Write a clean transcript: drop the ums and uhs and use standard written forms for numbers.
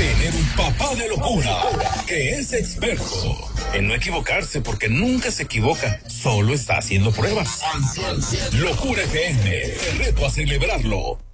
tener un papá de locura que es experto en no equivocarse porque nunca se equivoca, solo está haciendo pruebas. Locura FM, te reto a celebrarlo.